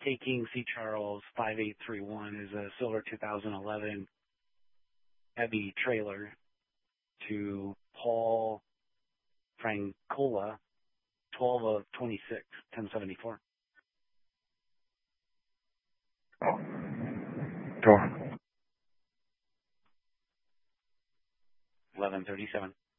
taking C. Charles 5831 is a silver 2011 heavy trailer to Paul Francola, 12 of 26, 1074. Door. 1137.